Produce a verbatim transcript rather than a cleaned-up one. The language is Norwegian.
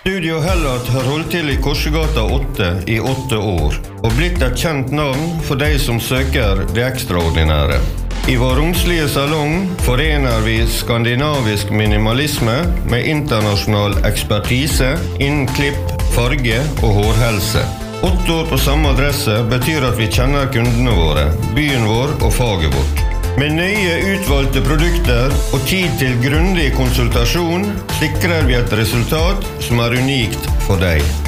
Studio Hellat har holdt til I Korsegata åtte I åtte år, og blitt et kjent navn for de som søker det ekstraordinære. I vår romslige salong forener vi skandinavisk minimalisme med internasjonal ekspertise innen klipp, farge og hårhelse. Åtte år på samme adresse betyr at vi kjenner kundene våre, byen vår og faget vårt. Med nøye utvalgte produkter og tid til grundig konsultasjon sikrer vi et resultat som er unikt for deg.